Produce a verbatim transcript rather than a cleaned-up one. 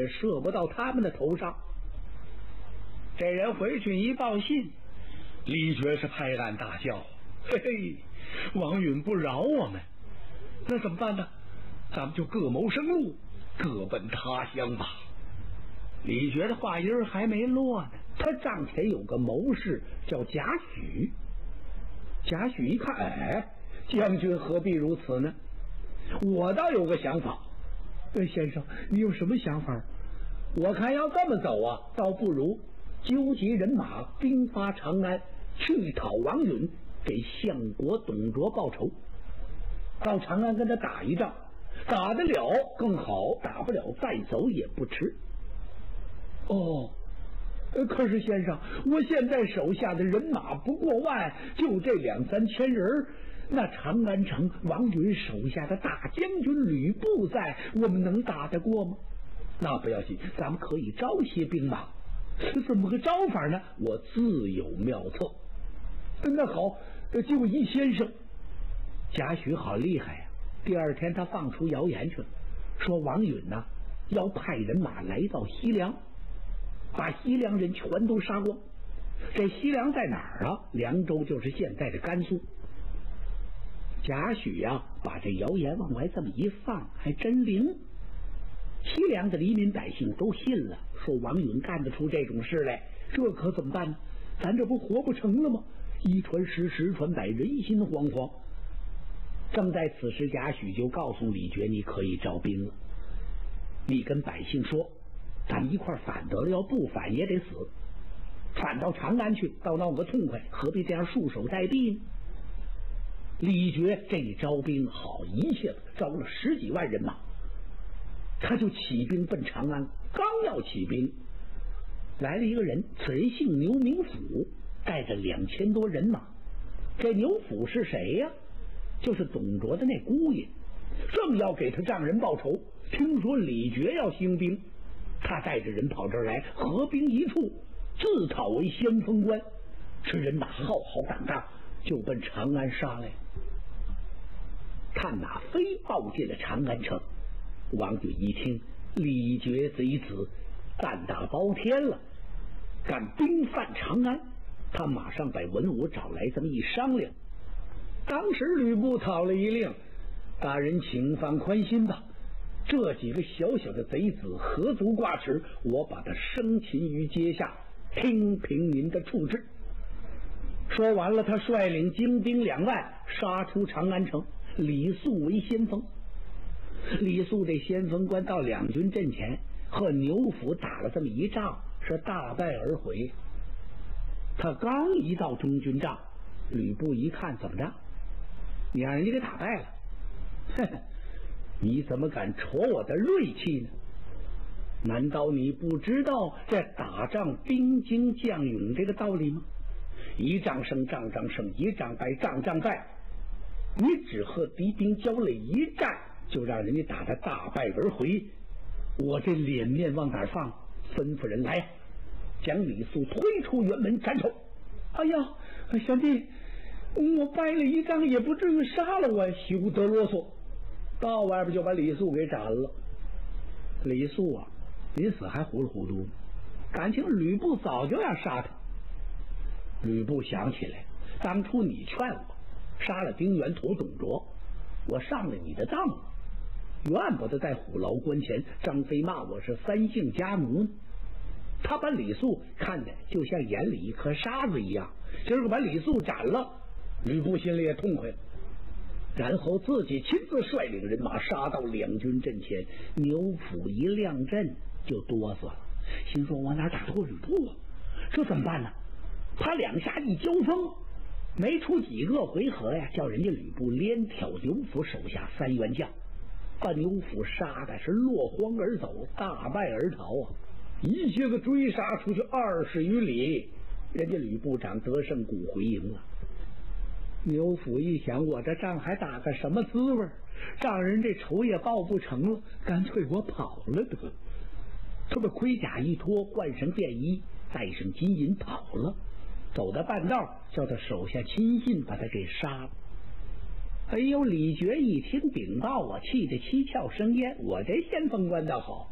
也射不到他们的头上。这人回去一报信，李觉是拍案大笑：“嘿嘿，王允不饶我们，那怎么办呢？咱们就各谋生路，各奔他乡吧。”李觉的话音还没落呢，他帐前有个谋士叫贾诩。贾诩一看，哎，将军何必如此呢？我倒有个想法。哎，先生，你有什么想法？我看要这么走啊，倒不如纠集人马，兵发长安，去讨王允，给相国董卓报仇。到长安跟他打一仗，打得了更好，打不了再走也不迟。哦，可是先生，我现在手下的人马不过万，就这两三千人，那长安城王允手下的大将军吕布在，我们能打得过吗？那不要紧，咱们可以招些兵马。怎么个招法呢？我自有妙策。那好，就一先生。贾诩好厉害呀、啊！第二天他放出谣言去了，说王允呢、啊、要派人马来到西凉，把西凉人全都杀光。这西凉在哪儿啊？凉州就是现在的甘肃。贾诩呀、啊，把这谣言往外这么一放，还真灵。西凉的黎民百姓都信了，说王允干得出这种事来，这可怎么办呢？咱这不活不成了吗？一传十，十传百，人心惶惶。正在此时，贾诩就告诉李觉，你可以招兵了。你跟百姓说，咱们一块反得了，要不反也得死，反到长安去，倒闹个痛快，何必这样束手待毙呢？李觉这一招兵好，一下子招了十几万人马，他就起兵奔长安。刚要起兵，来了一个人，此人姓牛，名辅，带着两千多人马。这牛辅是谁呀、啊？就是董卓的那姑爷，正要给他丈人报仇，听说李觉要兴兵，他带着人跑这儿来，合兵一处，自讨为先锋官。这人马浩浩荡荡，就奔长安杀来。探马飞报进了长安城。王允一听，李觉贼子胆大包天了，敢兵犯长安。他马上把文武找来，这么一商量。当时吕布讨了一令，大人请放宽心吧，这几个小小的贼子何足挂齿，我把他生擒于阶下，听凭您的处置。说完了，他率领精兵两万杀出长安城，李肃为先锋。李肃这先锋官到两军阵前，和牛辅打了这么一仗，是大败而回。他刚一到中军帐，吕布一看，怎么着？你让人家给打败了，呵呵，你怎么敢戳我的锐气呢？难道你不知道这打仗兵精将勇这个道理吗？一仗胜仗仗胜，一仗败仗仗败。你只和敌兵交了一战，就让人家打得大败而回，我这脸面往哪儿放？吩咐人来呀，将李肃推出辕门斩首。哎呀，兄弟，我败了一仗也不至于杀了我，休得啰嗦。到外边就把李肃给斩了。李肃啊，临死还糊里糊涂，感情吕布早就要杀他。吕布想起来，当初你劝我杀了丁原图董卓，我上了你的当了，怨不得在虎牢关前张飞骂我是三姓家奴。他把李肃看的就像眼里一颗沙子一样，今儿个把李肃斩了，吕布心里也痛快了，然后自己亲自率领人马杀到两军阵前。牛辅一亮阵就哆嗦了，心说我哪打得过吕布啊？这怎么办呢？他两下一交锋，没出几个回合呀，叫人家吕布连挑牛辅手下三员将，把牛辅杀的是落荒而走，大败而逃啊！一下子追杀出去二十余里，人家吕部长得胜谷回营了。牛辅一想，我这仗还打个什么滋味？仗人这仇也报不成了，干脆我跑了得了。他把盔甲一脱，换上便衣，带上金银跑了。走到半道，叫他手下亲信把他给杀了。哎呦，李傕一听禀报啊，气得七窍生烟。我这先锋官倒好，